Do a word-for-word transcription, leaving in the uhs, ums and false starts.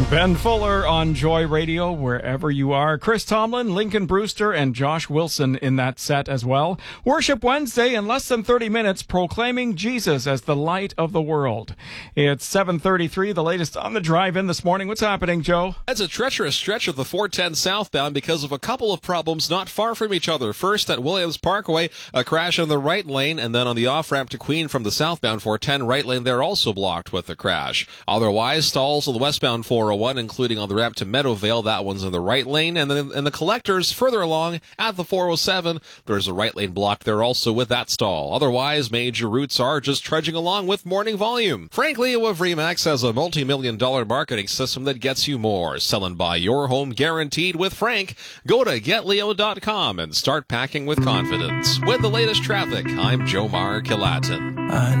Ben Fuller on Joy Radio, wherever you are. Chris Tomlin, Lincoln Brewster, and Josh Wilson in that set as well. Worship Wednesday in less than thirty minutes, proclaiming Jesus as the light of the world. It's seven thirty-three, the latest on the drive-in this morning. What's happening, Joe? It's a treacherous stretch of the four ten southbound because of a couple of problems not far from each other. First, at Williams Parkway, a crash in the right lane, and then on the off-ramp to Queen from the southbound four ten right lane, they're also blocked with a crash. Otherwise, stalls on the westbound four oh one, including on the ramp to Meadowvale, that one's in the right lane, and then in the collectors further along at the four oh seven, there's a right lane blocked there also with that stall. Otherwise, major routes are just trudging along with morning volume. Frank Leo of Remax has a multi-million dollar marketing system that gets you more. Sell and buy your home guaranteed with Frank. Go to get leo dot com and start packing with confidence. With the latest traffic, I'm Jomar Kilatin.